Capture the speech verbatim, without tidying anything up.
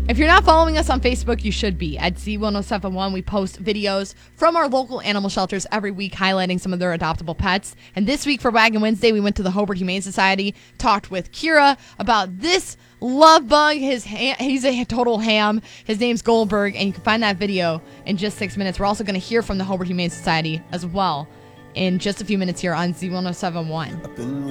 If you're not following us on Facebook, you should be. At Z one oh seven one, we post videos from our local animal shelters every week highlighting some of their adoptable pets. And this week for Wagon Wednesday, we went to the Hobart Humane Society, talked with Kira about this love bug. His ha- He's a total ham. His name's Goldberg, and you can find that video in just six minutes. We're also going to hear from the Hobart Humane Society as well in just a few minutes here on Z one oh seven one.